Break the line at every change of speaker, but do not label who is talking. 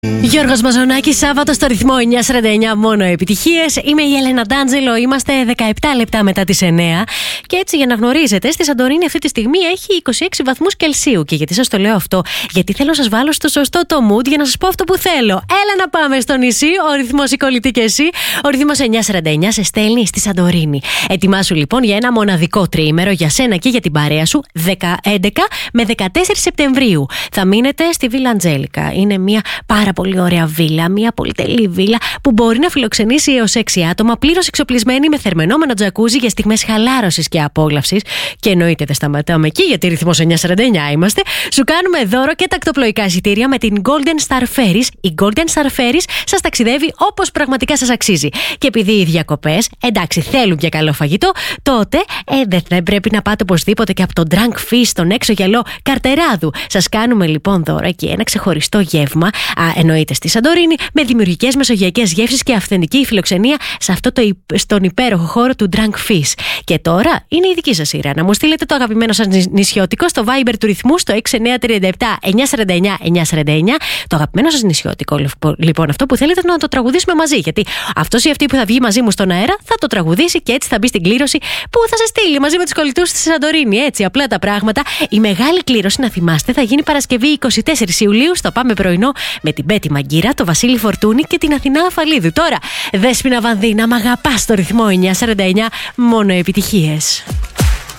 Γιώργος Μαζονάκης, Σάββατο στο ρυθμό 949, μόνο επιτυχίες. Είμαι η Έλενα Ντάντζελο, είμαστε 17 λεπτά μετά τις 9. Και έτσι, για να γνωρίζετε, στη Σαντορίνη αυτή τη στιγμή έχει 26 βαθμούς Κελσίου. Και γιατί σας το λέω αυτό? Γιατί θέλω να σας βάλω στο σωστό το mood για να σας πω αυτό που θέλω. Έλα να πάμε στο νησί, ο ρυθμός η κολλητή και εσύ. Ο ρυθμός 949 σε στέλνει στη Σαντορίνη. Ετοιμάσου λοιπόν για ένα μοναδικό τριήμερο για σένα και για την παρέα σου, 11 με 14 Σεπτεμβρίου. Θα μείνετε στη Βίλα Αντζέλικα. Είναι μια πάρα πολύ ωραία βίλα, μια πολυτελή βίλα που μπορεί να φιλοξενήσει έως 6 άτομα, πλήρως εξοπλισμένη με θερμαινόμενο τζακούζι για στιγμές χαλάρωσης και απόλαυσης. Και εννοείται δεν σταματάμε εκεί, γιατί ρυθμός 949 είμαστε. Σου κάνουμε δώρο και τακτοπλοϊκά εισιτήρια με την Golden Star Ferries. Η Golden Star Ferries σας ταξιδεύει όπως πραγματικά σας αξίζει. Και επειδή οι διακοπές, εντάξει, θέλουν και καλό φαγητό, τότε δεν θα πρέπει να πάτε οπωσδήποτε και από το Drunk Fish, τον έξω γυαλό Καρτεράδου. Σας κάνουμε λοιπόν δώρο και ένα ξεχωριστό γεύμα. Εννοείται στη Σαντορίνη, με δημιουργικές μεσογειακές γεύσεις και αυθεντική φιλοξενία σε αυτό στον υπέροχο χώρο του Drunk Fish. Και τώρα είναι η δική σας σειρά να μου στείλετε το αγαπημένο σας νησιώτικο στο Viber του ρυθμού στο 6937 949 949. Το αγαπημένο σας νησιώτικο, λοιπόν, αυτό που θέλετε να το τραγουδήσουμε μαζί. Γιατί αυτός ή αυτή που θα βγει μαζί μου στον αέρα θα το τραγουδήσει και έτσι θα μπει στην κλήρωση που θα σας στείλει μαζί με τους κολλητούς στη Σαντορίνη. Έτσι, απλά τα πράγματα. Η μεγάλη κλήρωση, να θυμάστε, θα γίνει Παρασκευή 24 Ιουλίου στο Πάμε Πρωινό με την Πέτη Μαγκύρα, το Βασίλη Φορτούνη και την Αθηνά Αφαλίδου. Τώρα, Δέσποινα Βανδίνα, μ' αγαπάς στο ρυθμό 949, μόνο επιτυχίες.